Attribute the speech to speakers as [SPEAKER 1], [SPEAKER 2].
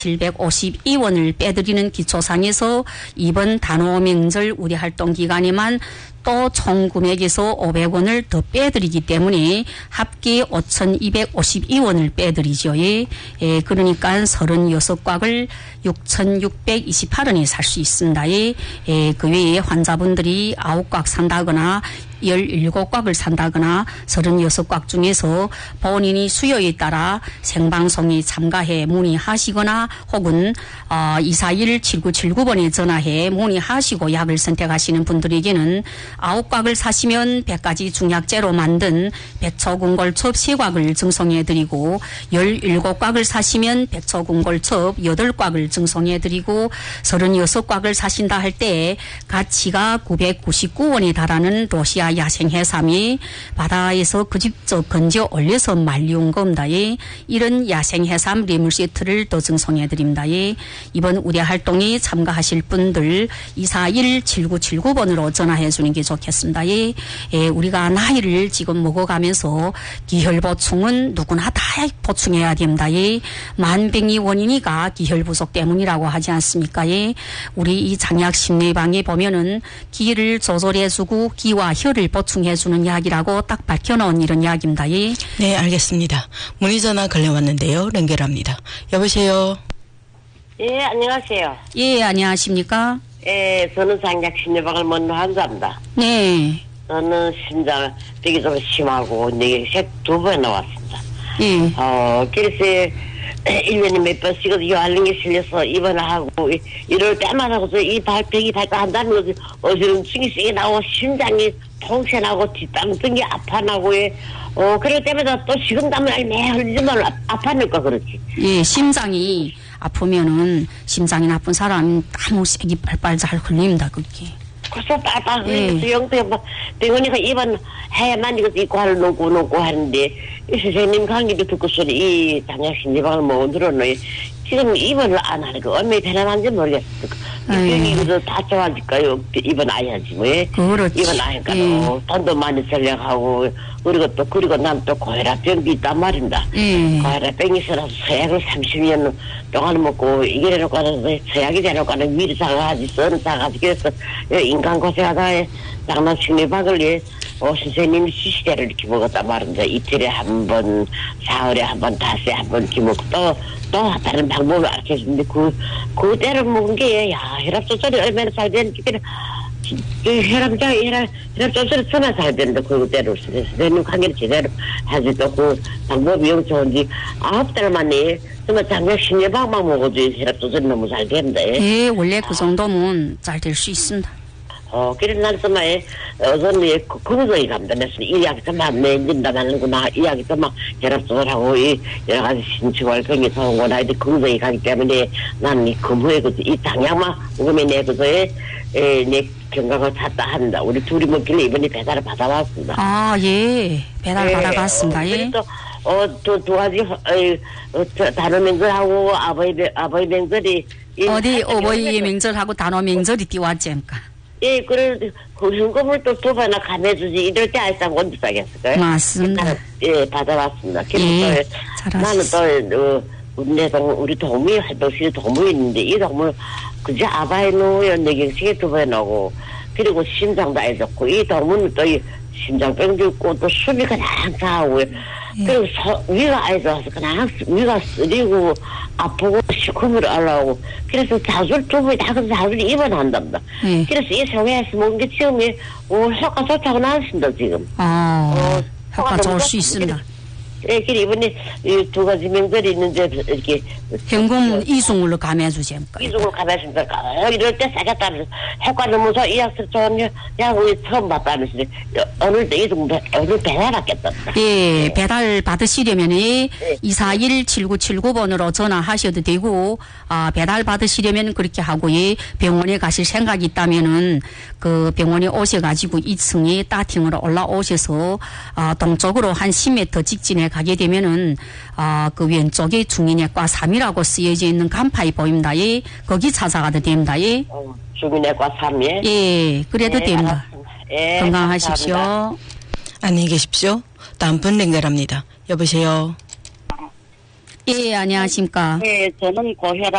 [SPEAKER 1] 752원을 빼드리는 기초상에서 이번 단오 명절 우리 활동 기간에만 또 총 금액에서 500원을 더 빼드리기 때문에 합계 5,252원을 빼드리죠. 그러니까 36곽을 6,628원에 살 수 있습니다. 그 외에 환자분들이 9곽 산다거나 17곽을 산다거나 36곽 중에서 본인이 수요에 따라 생방송에 참가해 문의하시거나 혹은 241-7979번에 전화해 문의하시고 약을 선택하시는 분들에게는 9곽을 사시면 100가지 중약제로 만든 백초군골첩 3곽을 증송해드리고 17곽을 사시면 백초군골첩 8곽을 증송해드리고 36곽을 사신다 할 때 가치가 999원에 달하는 러시아 야생해삼이 바다에서 그 직접 건져 올려서 말려온 겁니다. 이런 야생해삼 리물 세트를 더 증송해드립니다. 이번 우리 활동에 참가하실 분들 241-7979번으로 전화해주는 게 좋겠습니다. 우리가 나이를 지금 먹어가면서 기혈 보충은 누구나 다 보충해야 됩니다. 만병이 원인이가 기혈 부족 때문이라고 하지 않습니까? 우리 이 장약 심리방에 보면은 기를 조절해주고 기와 혈을 보충해주는 약이라고 딱 밝혀놓은 이런 약입니다.
[SPEAKER 2] 네, 알겠습니다. 문의전화 걸려왔는데요. 연결합니다. 여보세요.
[SPEAKER 3] 예, 안녕하세요.
[SPEAKER 1] 예, 안녕하십니까?
[SPEAKER 3] 예, 저는 장약 심리방을 먹는 환자입니다.
[SPEAKER 1] 네.
[SPEAKER 3] 저는 심장 되게 좀 심하고 뇌경색 2번 나왔습니다.
[SPEAKER 1] 예.
[SPEAKER 3] 그래서 1년에 몇 번씩 요알링에 실려서 입원을 하고 이럴 때만 하고서 이 발병이 발달한다는 것이 어지럼증이 세게 나고 심장이 통쾌나고 뒷담 등이 아파나고 그럴 때마다 또 식은땀을 매 흘리지만 아파니까 그렇지.
[SPEAKER 1] 예, 심장이 아프면은 심장이 나쁜 사람 땀을 세게 빨빨 잘 흘립니다. 그렇게.
[SPEAKER 3] 그래서 빨빨 흘리면서 영도에 병원에서 입원해야만 이거 이과를 놓고 하는데 이 선생님 강의도 듣고서는 이 장약심리방을 못 들었노. 지금 입원을 안 하니까 얼마나 편안한지 모르겠어. 병이 그래서 다 좋아질까요? 입원 안 해야지 뭐.
[SPEAKER 1] 그렇지.
[SPEAKER 3] 입원 안 하니까 돈도 많이 절약하고 그리고 난 또 고혈압병도 있단 말입니다. 고혈압병이 있어서 서약을 30년 동안 먹고 이겨내놓고 하는 서약이 되놓고는 미리 사가지 선 사가지 그래서 인간 고생하다 장난심리방을 선생님이 시시대를 이렇게 먹었단 말입니다. 이틀에 한 번, 사흘에 한 번, 닷새에 한 번 이렇게 먹고 또 다른 방법을 알려주는데 그대로 먹은 게 혈압 조절이 얼마나 잘 되는지 혈압 조절이 전화 잘 되는데 그대로 선생님 강의를 제대로 해주고 그 방법이 영 좋은지 9달 만에 정말 장약 심리방만 먹어도 혈압 조절이 너무 잘 됩니다.
[SPEAKER 1] 예, 원래 그 정도면 잘 될 수 있습니다.
[SPEAKER 3] 그래서 난 정말, 저는 긍정이 갑니다. 그래서 이 약이 정말 내진다 하는구나. 이 약이 정말 혈압 조절하고, 여러 가지 신체활동이 좋은 거나, 이제 긍정이 가기 때문에 나는 이 근무에, 이 장약만 먹으면 내 건강을 찾다 한다. 우리 둘이 먹길래 이번에 배달을 받아왔습니다.
[SPEAKER 1] 아, 예. 배달 받아갔습니다. 예.
[SPEAKER 3] 그래서, 두 가지, 단오 명절하고 아버지 명절이.
[SPEAKER 1] 어디 어버이 명절하고 단오 명절이 띄웠지입니까?
[SPEAKER 3] 예, 그 현금을 또 2번이나 감해주지. 이럴 때 알싸고 언제 싸겠을까요?
[SPEAKER 1] 맞습니다.
[SPEAKER 3] 예, 받아왔습니다.
[SPEAKER 1] 예,
[SPEAKER 3] 나는 또, 우리 동물, 활동실에 동물이 있는데, 이 동물, 그저 아바이노, 뇌경색에 2번 나오고, 그리고 심장도 안 좋고, 이 동물은 또 심장병도 있고, 또 숨이 그냥 차고, 그리고 위가 안 좋아서 그냥 위가 쓰리고, 아프고, 시커멓게 올라오고, 그래서 자주 2번이 다 그래서 자주 입원한답니다. 그래서 이 성에서 먹은 게 지금이, 효과 좋다고 나왔습니다, 지금.
[SPEAKER 1] 효과 좋을 수 있습니다.
[SPEAKER 3] 예, 그래, 이번에 이 2가지 명절이 있는데, 이렇게.
[SPEAKER 1] 현금 이중으로 감해주지 않을까?
[SPEAKER 3] 이중으로 감해준다. 이럴 때 싸겠다면서. 효과 너무 좋아. 이 약속 좋은 약을 처음 봤다면서. 오늘 배달 받겠다.
[SPEAKER 1] 예, 배달 받으시려면 241-7979번으로 전화하셔도 되고, 배달 받으시려면 그렇게 하고, 병원에 가실 생각이 있다면은 그 병원에 오셔가지고 2층에 따팅으로 올라오셔서, 동쪽으로 한 10m 직진에 가게 되면은 그 왼쪽에 중인외과 3이라고 쓰여져 있는 간판이 보입니다. 예, 거기 찾아가도 됩니다. 예.
[SPEAKER 3] 중인외과 3에.
[SPEAKER 1] 예, 그래도 됩니다.
[SPEAKER 3] 예,
[SPEAKER 1] 건강하십시오.
[SPEAKER 3] 감사합니다.
[SPEAKER 2] 안녕히 계십시오. 다음 분 연결합니다. 여보세요.
[SPEAKER 1] 예, 안녕하십니까.
[SPEAKER 3] 네, 저는 고혈압